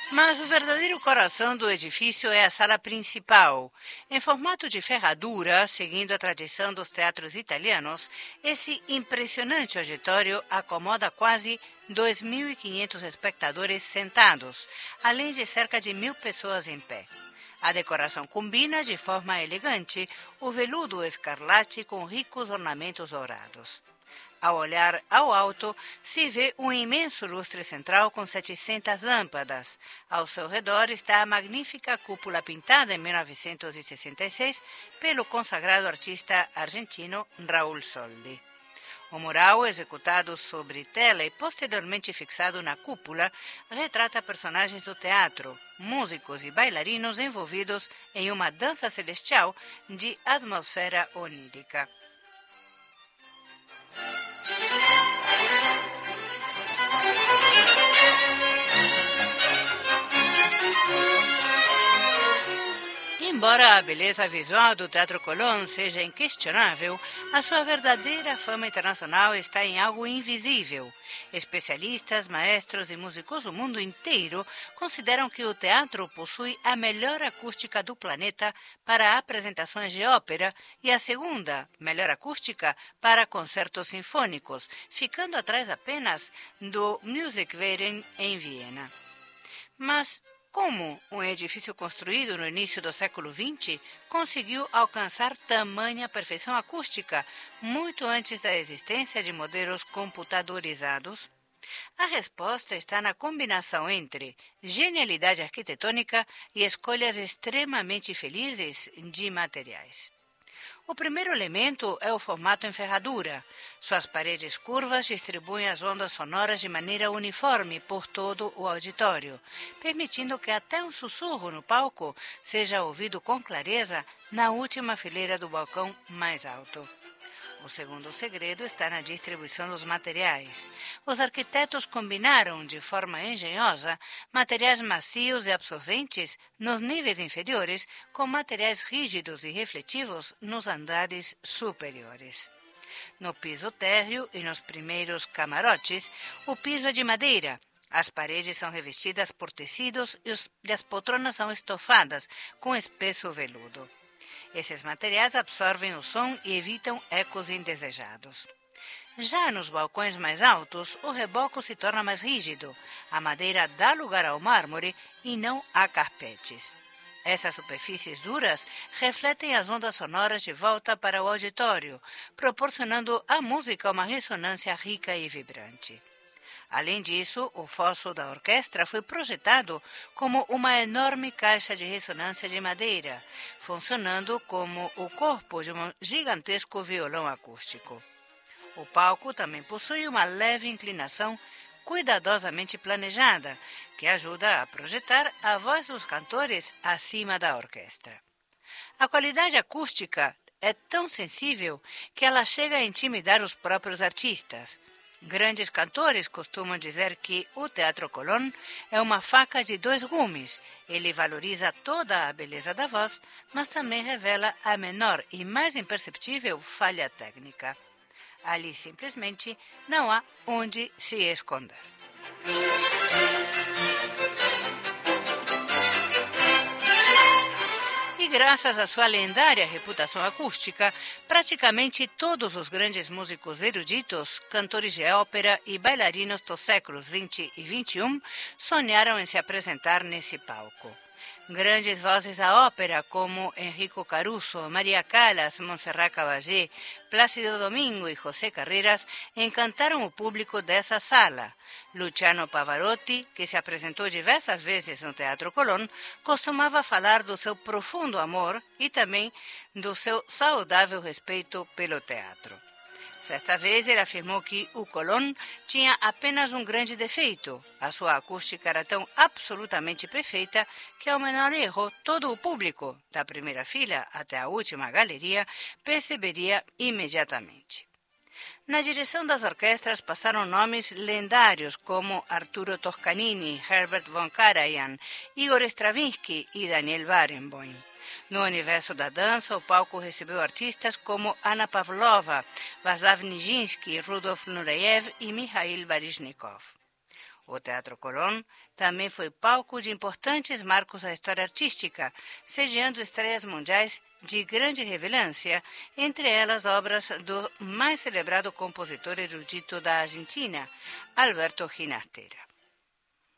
Mas o verdadeiro coração do edifício é a sala principal. Em formato de ferradura, seguindo a tradição dos teatros italianos, esse impressionante auditório acomoda quase 2.500 espectadores sentados, além de cerca de 1.000 pessoas em pé. A decoração combina de forma elegante o veludo escarlate com ricos ornamentos dourados. Ao olhar ao alto, se vê um imenso lustre central com 700 lâmpadas. Ao seu redor está a magnífica cúpula pintada em 1966 pelo consagrado artista argentino Raúl Soldi. O mural, executado sobre tela e posteriormente fixado na cúpula, retrata personagens do teatro, músicos e bailarinos envolvidos em uma dança celestial de atmosfera onírica. Embora a beleza visual do Teatro Colón seja inquestionável, a sua verdadeira fama internacional está em algo invisível. Especialistas, maestros e músicos do mundo inteiro consideram que o teatro possui a melhor acústica do planeta para apresentações de ópera e a segunda melhor acústica para concertos sinfônicos, ficando atrás apenas do Musikverein em Viena. Mas como um edifício construído no início do século XX conseguiu alcançar tamanha perfeição acústica muito antes da existência de modelos computadorizados? A resposta está na combinação entre genialidade arquitetônica e escolhas extremamente felizes de materiais. O primeiro elemento é o formato em ferradura. Suas paredes curvas distribuem as ondas sonoras de maneira uniforme por todo o auditório, permitindo que até um sussurro no palco seja ouvido com clareza na última fileira do balcão mais alto. O segundo segredo está na distribuição dos materiais. Os arquitetos combinaram, de forma engenhosa, materiais macios e absorventes nos níveis inferiores com materiais rígidos e refletivos nos andares superiores. No piso térreo e nos primeiros camarotes, o piso é de madeira. As paredes são revestidas por tecidos e as poltronas são estofadas com espesso veludo. Esses materiais absorvem o som e evitam ecos indesejados. Já nos balcões mais altos, o reboco se torna mais rígido. A madeira dá lugar ao mármore e não a carpetes. Essas superfícies duras refletem as ondas sonoras de volta para o auditório, proporcionando à música uma ressonância rica e vibrante. Além disso, o fosso da orquestra foi projetado como uma enorme caixa de ressonância de madeira, funcionando como o corpo de um gigantesco violão acústico. O palco também possui uma leve inclinação cuidadosamente planejada, que ajuda a projetar a voz dos cantores acima da orquestra. A qualidade acústica é tão sensível que ela chega a intimidar os próprios artistas. Grandes cantores costumam dizer que o Teatro Colón é uma faca de dois gumes. Ele valoriza toda a beleza da voz, mas também revela a menor e mais imperceptível falha técnica. Ali simplesmente não há onde se esconder. E graças à sua lendária reputação acústica, praticamente todos os grandes músicos eruditos, cantores de ópera e bailarinos dos séculos XX e XXI sonharam em se apresentar nesse palco. Grandes vozes da ópera como Enrico Caruso, Maria Callas, Montserrat Caballé, Plácido Domingo e José Carreras encantaram o público dessa sala. Luciano Pavarotti, que se apresentou diversas vezes no Teatro Colón, costumava falar do seu profundo amor e também do seu saudável respeito pelo teatro. Certa vez ele afirmou que o Colón tinha apenas um grande defeito. A sua acústica era tão absolutamente perfeita que, ao menor erro, todo o público, da primeira fila até a última galeria, perceberia imediatamente. Na direção das orquestras passaram nomes lendários como Arturo Toscanini, Herbert von Karajan, Igor Stravinsky e Daniel Barenboim. No universo da dança, o palco recebeu artistas como Anna Pavlova, Vaslav Nijinsky, Rudolf Nureyev e Mikhail Baryshnikov. O Teatro Colón também foi palco de importantes marcos da história artística, sediando estreias mundiais de grande relevância, entre elas obras do mais celebrado compositor erudito da Argentina, Alberto Ginastera.